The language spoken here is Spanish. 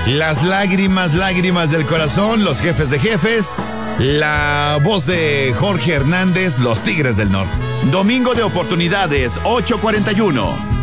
Las lágrimas, lágrimas del corazón, los jefes de jefes. La voz de Jorge Hernández, los Tigres del Norte. Domingo de oportunidades, 8:41.